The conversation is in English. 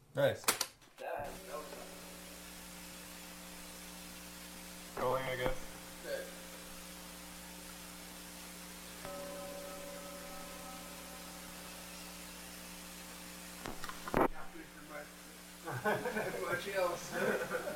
Nice. That has no Rolling, I guess. good. Not food for much else.